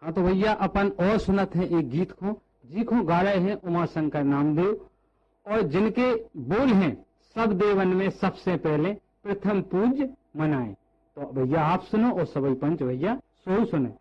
हाँ तो भैया अपन और सुनत है एक गीत को जी को गा रहे हैं उमाशंकर नामदेव, और जिनके बोल हैं सब देवन में सबसे पहले प्रथम पूज्य मनाए। तो भैया आप सुनो और सभी पंच भैया सो सुने।